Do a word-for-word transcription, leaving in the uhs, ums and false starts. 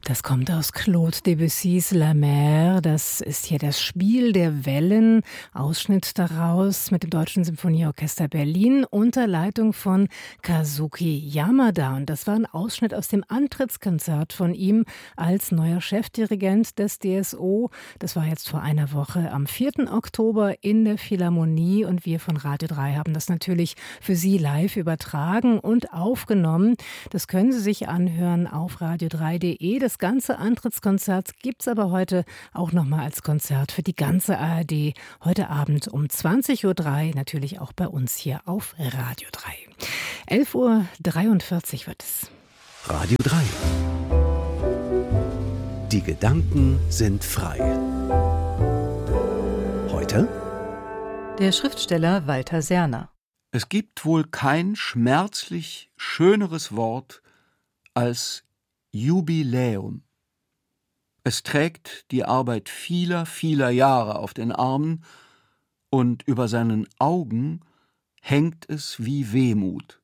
Das kommt aus Claude Debussys La Mer. Das ist hier das Spiel der Wellen. Ausschnitt daraus mit dem Deutschen Symphonieorchester Berlin unter Leitung von Kazuki Yamada. Und das war ein Ausschnitt aus dem Antrittskonzert von ihm als neuer Chefdirigent des D S O. Das war jetzt vor einer Woche am vierten Oktober in der Philharmonie. Und wir von Radio drei haben das natürlich für Sie live übertragen und aufgenommen. Das können Sie sich anhören auf radio drei punkt de. Das ganze Antrittskonzert gibt es aber heute auch nochmal als Konzert für die ganze A R D. Heute Abend um zwanzig Uhr drei, natürlich auch bei uns hier auf Radio drei. elf Uhr dreiundvierzig wird es. Radio drei. Die Gedanken sind frei. Heute der Schriftsteller Walter Serner. Es gibt wohl kein schmerzlich schöneres Wort als Jubiläum. Es trägt die Arbeit vieler, vieler Jahre auf den Armen und über seinen Augen hängt es wie Wehmut.